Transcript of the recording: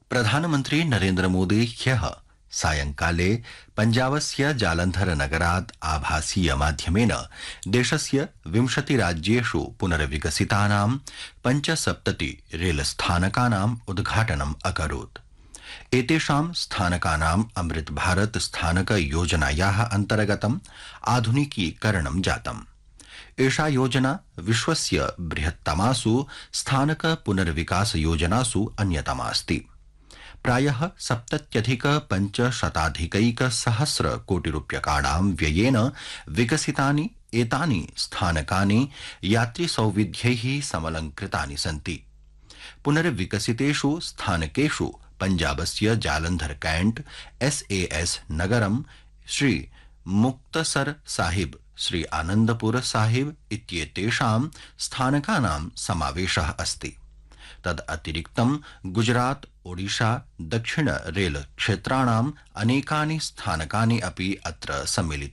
प्रधानमन्त्री नरेन्द्र मोदी ह्यः सायंकाले पञ्जाबस्य जालन्धर नगरात् आभासीय माध्यमेन देशस्य 20 राज्येषु पुनर्विकसितानां 75 रेलस्थानकानाम् उद्घाटनम् अकरोत्। एतेषां स्थानकानाम् अमृत भारत स्थानक योजनायाः अन्तर्गतम् आधुनिकीकरणं जातम्। एषा योजना विश्वस्य बृहत्तमासु स्थानक पुनर्विकास योजनासु अन्यतमास्ति। प्रायः 70,500 कोटिरूप्यकाणां व्ययेन विकसितानि एतानि स्थानकानि यात्रिसौविध्यैः समलङ्कृतानि सन्ति। पुनर्विकसितेषु स्थानकेषु पञ्जाबस्य जालन्धर कैंट, SAS नगरं, श्री मुक्तसर साहिब, श्री आनंदपुर साहिब इत्येतेषां स्थानकानां समावेशः अस्ति। तदतिरिक्तं गुजरात, ओडिशा, दक्षिण रेल क्षेत्राणाम् अनेकानि स्थानकानि अपि अत्र सम्मिलितानि